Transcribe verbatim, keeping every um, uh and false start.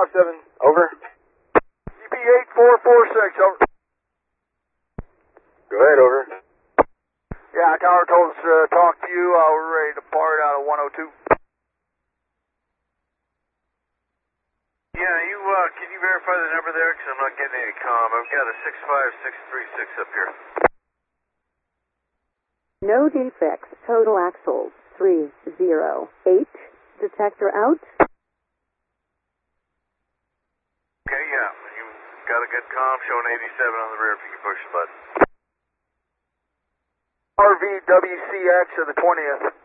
five seven, over. C P eight four four six, over. Go ahead, over. Yeah, tower told us to uh, talk to you. Uh, we're ready to depart out of one oh two. Yeah, you, uh, can you verify the number there? Because I'm not getting any comm. I've got a six five six three six up here. No defects. Total axles three zero eight. Detector out. Okay, yeah. You got a good comm showing eighty-seven on the rear if you can push the button. R V W C X of the twentieth.